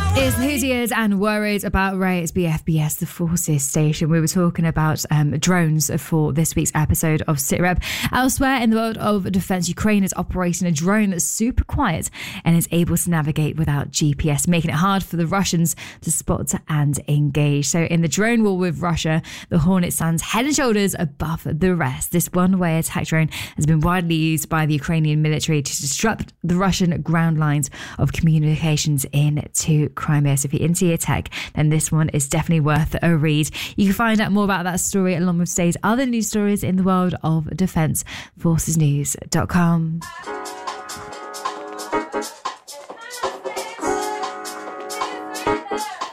It's Hoosiers and worried about Ray. It's BFBS, the Forces station. We were talking about drones for this week's episode of SitRep. Elsewhere in the world of defense, Ukraine is operating a drone that's super quiet and is able to navigate without GPS, making it hard for the Russians to spot and engage. So in the drone war with Russia, the Hornet stands head and shoulders above the rest. This one-way attack drone has been widely used by the Ukrainian military to disrupt the Russian ground lines of communications into Crimea. So if you're into your tech, then this one is definitely worth a read. You can find out more about that story along with today's other news stories in the world of defence, forcesnews.com.